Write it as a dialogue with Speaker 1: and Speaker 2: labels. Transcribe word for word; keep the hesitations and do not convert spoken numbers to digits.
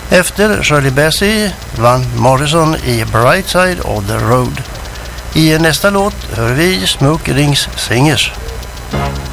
Speaker 1: Efter Shirley Bassey vann Morrison i Bright Side of the Road. I nästa låt hör vi Smoke Rings Singers.